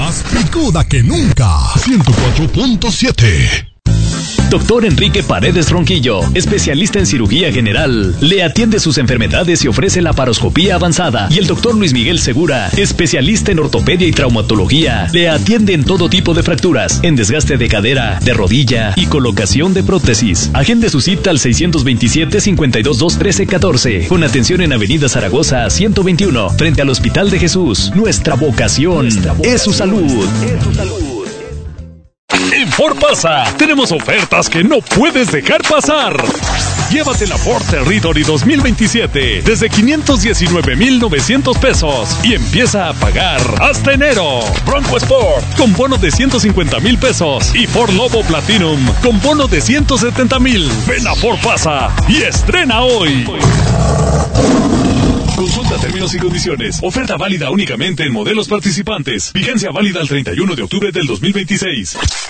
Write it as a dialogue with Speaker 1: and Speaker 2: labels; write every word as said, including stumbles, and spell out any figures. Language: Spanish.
Speaker 1: Más picuda que nunca. ciento cuatro punto siete.
Speaker 2: Doctor Enrique Paredes Ronquillo, especialista en cirugía general, le atiende sus enfermedades y ofrece laparoscopía avanzada. Y el doctor Luis Miguel Segura, especialista en ortopedia y traumatología, le atiende en todo tipo de fracturas, en desgaste de cadera, de rodilla y colocación de prótesis. Agende su cita al seiscientos veintisiete, cincuenta y dos, dos, trece, catorce, con atención en Avenida Zaragoza ciento veintiuno, frente al Hospital de Jesús. Nuestra vocación, Nuestra vocación es su salud. Es su salud.
Speaker 3: En Ford Pasa tenemos ofertas que no puedes dejar pasar. Llévate la Ford Territory dos mil veintisiete desde quinientos diecinueve mil novecientos pesos y empieza a pagar hasta enero. Bronco Sport con bono de ciento cincuenta mil pesos y Ford Lobo Platinum con bono de ciento setenta mil. Ven a Ford Pasa y estrena hoy. Consulta términos y condiciones. Oferta válida únicamente en modelos participantes. Vigencia válida al treinta y uno de octubre del dos mil veintiséis.